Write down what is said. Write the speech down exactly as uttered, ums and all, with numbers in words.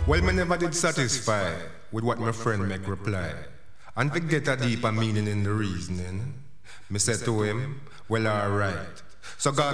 Well, me never did satisfy with what my friend make reply. And to get a deeper meaning in the reasoning, me said to him, well, alright. So God